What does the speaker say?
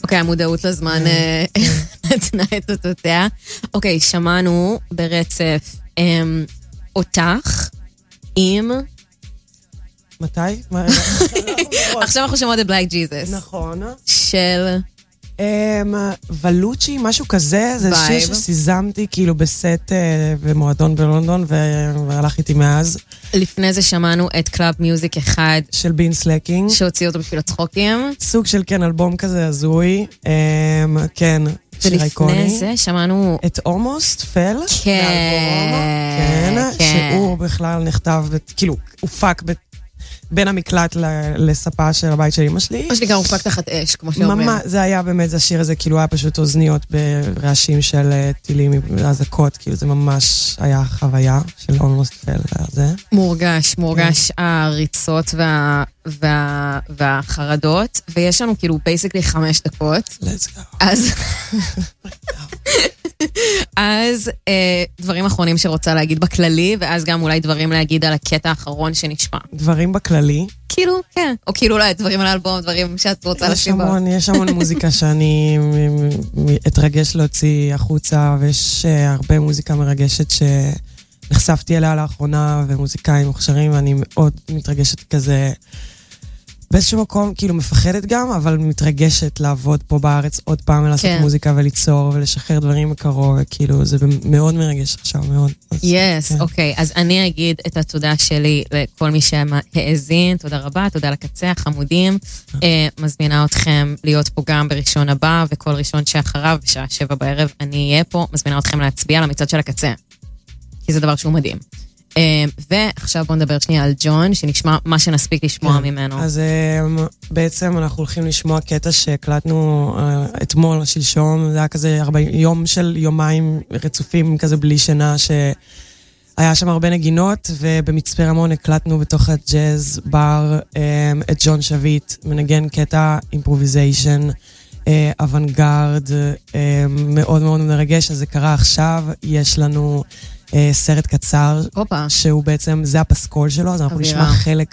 אוקיי, המודעות לזמן נתנה את אותותיה. אוקיי, שמענו ברצף אותך עם... מתי? עכשיו אנחנו שמעות את בלייק ג'יזוס. נכון. של... ולוצ'י, משהו כזה, זה שיר שסיזמתי כאילו בסט במועדון בלונדון, והלך איתי מאז. לפני זה שמענו את קלאב מיוזיק אחד. של בין סלקינג. שהוציא אותו בשביל הצחוקים. סוג של כן, אלבום כזה הזוי. כן, שיר אייקוני. ולפני זה שמענו... את Almost Fell. כן. שהוא בכלל נכתב, כאילו, הופק בין המקלט לספה של הבית של אמא שלי. מה שנקרא הופק תחת אש, כמו שאומרים. ממש, זה היה באמת, השיר הזה כאילו היה פשוט אוזניות ברעשים של טילים והזקות, כאילו זה ממש היה חוויה של Almost Fell, זה. מורגש הריצות והחרדות, ויש לנו כאילו basically 5 דקות. Let's go. אז דברים אחרונים שרוצה להגיד בכללי, ואז גם אולי דברים להגיד על הקטע האחרון שנשמע. דברים בכללי? כאילו, כן. או כאילו אולי דברים על האלבום, דברים שאת רוצה לשים בו. יש המון מוזיקה שאני אתרגש להוציא החוצה, ויש הרבה מוזיקה מרגשת שנחשפתי אליה לאחרונה, ומוזיקאים מוכשרים, ואני מאוד מתרגשת כזה... באיזשהו מקום, כאילו מפחדת גם, אבל מתרגשת לעבוד פה בארץ עוד פעם, ולעשות מוזיקה וליצור, ולשחרר דברים מקרוב, וכאילו זה מאוד מרגש עכשיו, מאוד. Yes, אוקיי, אז אני אגיד את התודה שלי לכל מי שהאזין, תודה רבה, תודה לקצה, חמודים, מזמינה אתכם להיות פה גם בראשון הבא, וכל ראשון שאחריו, בשעה 7 בערב, אני אהיה פה, מזמינה אתכם להצביע על המצעד של הקצה, כי זה דבר שהוא מדהים. ועכשיו בוא נדבר שנייה על ג'ון, שנשמע מה שנספיק לשמוע ממנו. אז בעצם אנחנו הולכים לשמוע קטע שהקלטנו אתמול, שלשום, זה היה כזה יום של יומיים רצופים כזה בלי שינה, שהיה שם הרבה נגינות, ובמצפה רמון הקלטנו בתוך הג'אז בר את ג'ון שביט, מנגן קטע אימפרוביזיישן, אוונגרד, מאוד מאוד מרגש, אז זה קרה עכשיו, יש לנו... סרט קצר, שהוא בעצם, זה הפסקול שלו, אז אנחנו נשמע חלק